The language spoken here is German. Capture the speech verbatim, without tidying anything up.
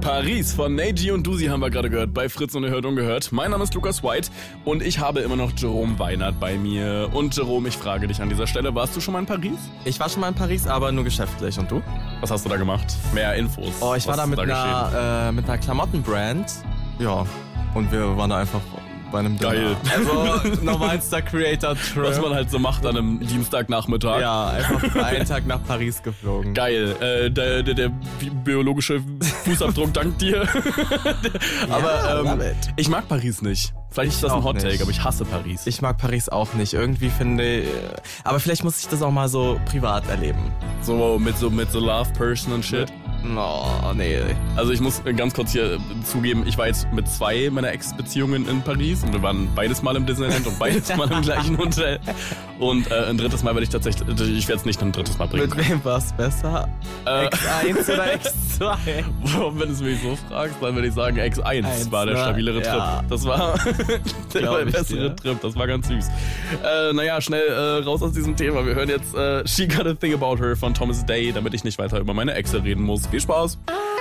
Paris von Neji und Dusi haben wir gerade gehört bei Fritz und Gehört Ungehört. Mein Name ist Lukas White und ich habe immer noch Jerome Weinert bei mir. Und Jerome, ich frage dich an dieser Stelle, warst du schon mal in Paris? Ich war schon mal in Paris, aber nur geschäftlich. Und du? Was hast du da gemacht? Mehr Infos. Oh, ich Was war da ist mit, einer, äh, mit einer Klamottenbrand. Ja, und wir waren da einfach bei einem Geil. Dinner. Also normalster Creator-Trip. Was man halt so macht an einem Dienstagnachmittag. Ja, einfach für einen Tag nach Paris geflogen. Geil. Äh, der, der, der biologische Fußabdruck dankt dir. Aber ähm, ich mag Paris nicht. Vielleicht ist das ein Hot Take, aber ich hasse Paris. Ich mag Paris auch nicht. Irgendwie finde ich... Aber vielleicht muss ich das auch mal so privat erleben. So mit so, mit so Love Person und Shit. Oh, nee. Also ich muss ganz kurz hier zugeben, ich war jetzt mit zwei meiner Ex-Beziehungen in Paris und wir waren beides Mal im Disneyland und beides Mal im gleichen Hotel. Und äh, ein drittes Mal werde ich tatsächlich, ich werde es nicht ein drittes Mal bringen. Mit wem war es besser? Äh, Ex eins oder Ex zwei? Wenn du es mich so fragst, dann würde ich sagen, Ex eins war der stabilere ja. Trip. Das war der war bessere Trip, das war ganz süß. Äh, naja, schnell äh, raus aus diesem Thema. Wir hören jetzt äh, She Got a Thing About Her von Thomas Day, damit ich nicht weiter über meine Exe reden muss. Viel Spaß!